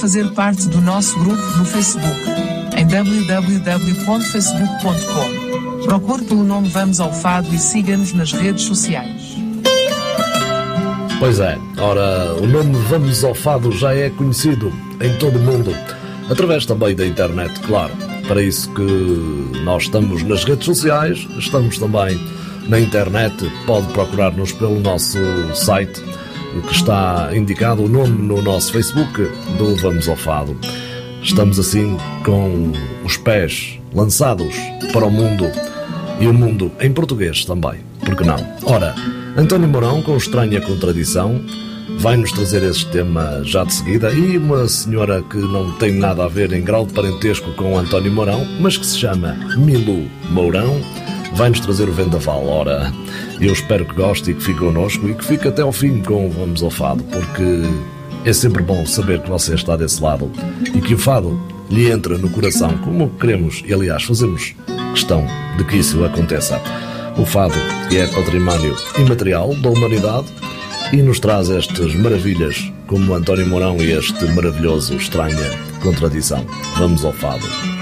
fazer parte do nosso grupo no Facebook, em www.facebook.com. Procure pelo nome Vamos ao Fado e siga-nos nas redes sociais. Pois é, ora, o nome Vamos ao Fado já é conhecido em todo o mundo, através também da internet, claro. Para isso que nós estamos nas redes sociais, estamos também na internet, pode procurar-nos pelo nosso site, que está indicado o nome no nosso Facebook do Vamos ao Fado. Estamos assim com os pés lançados para o mundo e o mundo em português também, por que não? Ora, António Mourão, com Estranha Contradição, vai-nos trazer este tema já de seguida, e uma senhora que não tem nada a ver em grau de parentesco com o António Mourão, mas que se chama Milu Mourão, vai-nos trazer o Vendaval. Ora, eu espero que goste e que fique connosco e que fique até ao fim com o Vamos ao Fado, porque é sempre bom saber que você está desse lado e que o fado lhe entra no coração, como queremos e, aliás, fazemos questão de que isso aconteça. O fado, que é património imaterial da humanidade e nos traz estas maravilhas, como António Mourão e este maravilhoso Estranha Contradição. Vamos ao Fado.